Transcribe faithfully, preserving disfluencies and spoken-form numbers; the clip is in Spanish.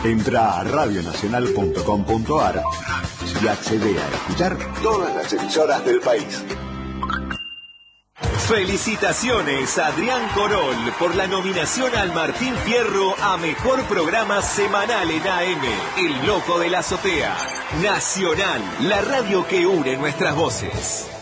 Entra a radio nacional punto com punto a r y accede a escuchar todas las emisoras del país. Felicitaciones a Adrián Corol por la nominación al Martín Fierro a Mejor Programa Semanal en A M. El Loco de la Azotea. Nacional, la radio que une nuestras voces.